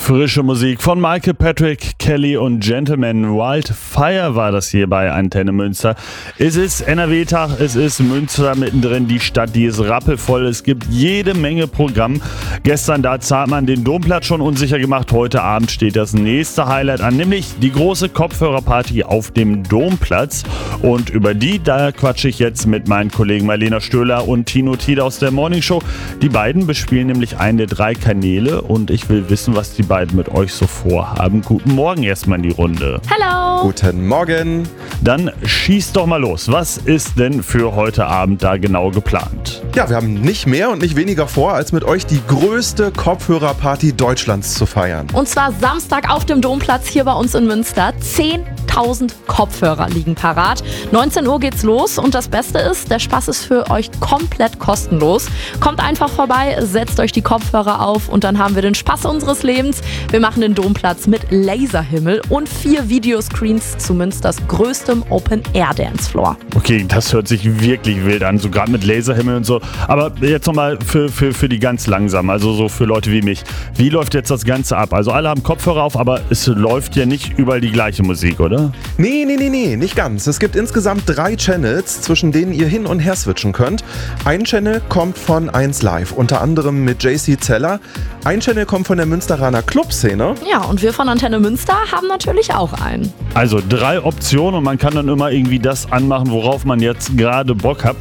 Frische Musik von Michael Patrick Kelly und Gentleman Wildfire war das hier bei Antenne Münster. Es ist NRW-Tag, es ist Münster mittendrin, die Stadt, die ist rappelvoll. Es gibt jede Menge Programm. Gestern da hat man den Domplatz schon unsicher gemacht. Heute Abend steht das nächste Highlight an, nämlich die große Kopfhörerparty auf dem Domplatz. Und über die, da quatsche ich jetzt mit meinen Kollegen Marlena Stöhler und Tino Tiede aus der Morning Show. Die beiden bespielen nämlich einen der 3 Kanäle und ich will wissen, was die beiden mit euch so vorhaben. Guten Morgen erstmal in die Runde. Hallo. Guten Morgen. Dann schießt doch mal los. Was ist denn für heute Abend da genau geplant? Ja, wir haben nicht mehr und nicht weniger vor, als mit euch die größte Kopfhörerparty Deutschlands zu feiern. Und zwar Samstag auf dem Domplatz hier bei uns in Münster. 10.000 Kopfhörer liegen parat. 19 Uhr geht's los und das Beste ist, der Spaß ist für euch komplett kostenlos. Kommt einfach vorbei, setzt euch die Kopfhörer auf und dann haben wir den Spaß unseres Lebens. Wir machen den Domplatz mit Laserhimmel und 4 Videoscreens zu Münsters größtem Open-Air-Dancefloor. Okay, das hört sich wirklich wild an, so gerade mit Laserhimmel und so. Aber jetzt nochmal für die ganz Langsamen, also so für Leute wie mich. Wie läuft jetzt das Ganze ab? Also alle haben Kopfhörer auf, aber es läuft ja nicht überall die gleiche Musik, oder? Nee, nicht ganz. Es gibt insgesamt 3 Channels, zwischen denen ihr hin und her switchen könnt. Ein Channel kommt von 1 Live, unter anderem mit JC Zeller. Ein Channel kommt von der Münsteraner Clubszene. Ja, und wir von Antenne Münster haben natürlich auch einen. Also 3 Optionen und man kann dann immer irgendwie das anmachen, worauf man jetzt gerade Bock hat.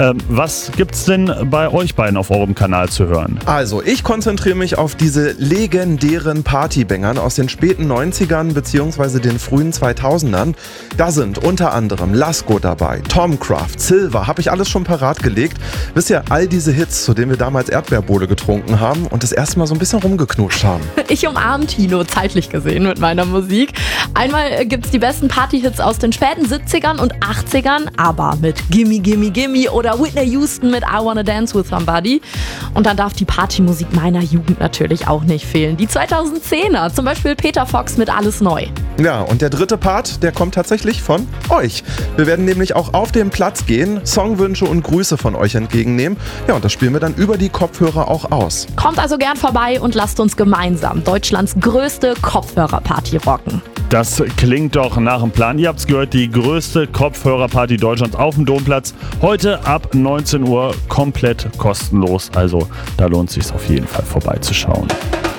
Was gibt's denn bei euch beiden auf eurem Kanal zu hören? Also, ich konzentriere mich auf diese legendären Partybängern aus den späten 90ern bzw. den frühen 2000ern. Da sind unter anderem Lasko dabei, Tomcraft, Silver, habe ich alles schon parat gelegt. Wisst ihr, all diese Hits, zu denen wir damals Erdbeerbowle getrunken haben und das erste Mal so ein bisschen rumgeknutscht haben. Ich umarme Tino, zeitlich gesehen, mit meiner Musik. Einmal gibt's die besten Partyhits aus den späten 70ern und 80ern, aber mit Gimme Gimme Gimme oder Whitney Houston mit I Wanna Dance With Somebody. Und dann darf die Partymusik meiner Jugend natürlich auch nicht fehlen. Die 2010er, zum Beispiel Peter Fox mit Alles Neu. Ja, und der dritte Part, der kommt tatsächlich von euch. Wir werden nämlich auch auf den Platz gehen, Songwünsche und Grüße von euch entgegennehmen. Ja, und das spielen wir dann über die Kopfhörer auch aus. Kommt also gern vorbei und lasst uns gemeinsam Deutschlands größte Kopfhörerparty rocken. Das klingt doch nach einem Plan. Ihr habt's gehört, die größte Kopfhörerparty Deutschlands auf dem Domplatz. Heute ab 19 Uhr komplett kostenlos. Also da lohnt es sich auf jeden Fall vorbeizuschauen.